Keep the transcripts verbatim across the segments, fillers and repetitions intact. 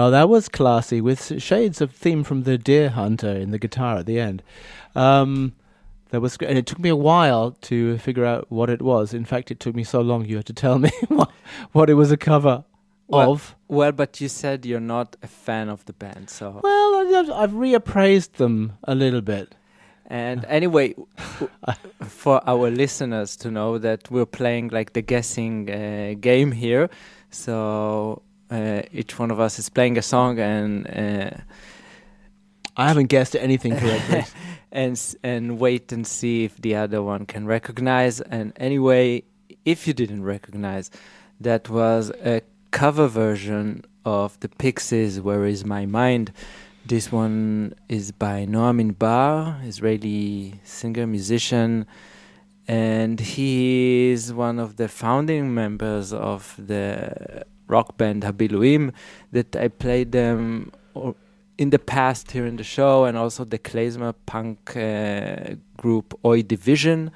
Oh, that was classy, with shades of theme from the Deer Hunter in the guitar at the end. Um, that was, and it took me a while to figure out what it was. In fact, it took me so long you had to tell me what, what it was a cover well, of. Well, but you said you're not a fan of the band, so... Well, I've, I've reappraised them a little bit. And anyway, for our listeners to know that we're playing like the guessing uh, game here. So uh, each one of us is playing a song, and uh, I haven't guessed anything correctly. and and wait and see if the other one can recognize. And anyway, if you didn't recognize, that was a cover version of the Pixies, "Where Is My Mind?" This one is by Noam Inbar, Israeli singer, musician, and he is one of the founding members of the rock band Habiluim that I played them in the past here in the show, and also the klezmer punk uh, group Oi Division.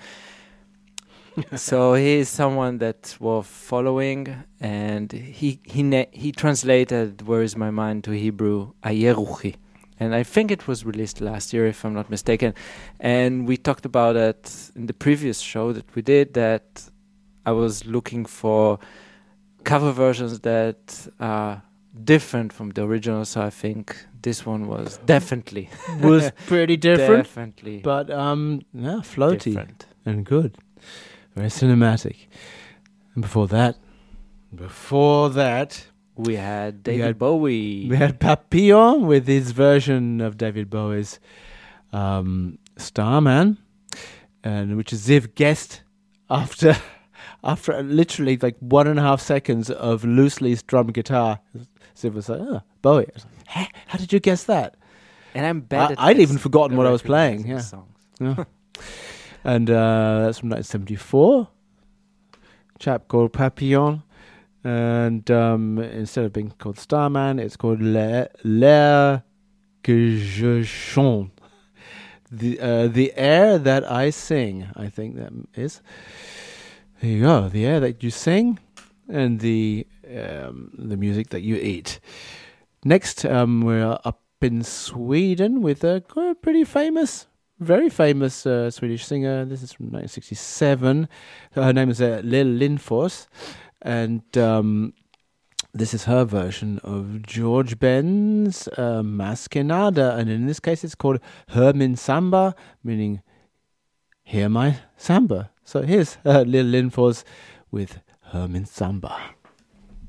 So he is someone that we're following, and he he na- he translated "Where Is My Mind" to Hebrew Ayeruchi, and I think it was released last year, if I'm not mistaken. And we talked about it in the previous show that we did, that I was looking for cover versions that are different from the original, so I think this one was definitely was pretty different, definitely, but um, yeah, floaty different. And good. Very cinematic. And before that, before that, we had David we had, Bowie. We had Papillon with his version of David Bowie's um, Starman, and which Ziv guessed after after literally like one and a half seconds of loosely strummed guitar. Ziv was like, "Oh, Bowie." I was like, "Hey, how did you guess that?" And I'm bad. I, I'd even forgotten what I was playing. Yeah. Songs. yeah. And uh, that's from nineteen seventy-four. Chap called Papillon. And um, instead of being called Starman, it's called L'air que je chante. The, uh, the air that I sing, I think that is. There you go. The air that you sing and the um, the music that you eat. Next, um, we're up in Sweden with a pretty famous Very famous uh, Swedish singer. This is from nineteen sixty-seven. Her name is uh, Lill Lindfors, and um, this is her version of George Ben's uh, Maskenada, and in this case it's called Hör min samba, meaning hear my samba. So here's uh, Lill Lindfors with Hör min samba.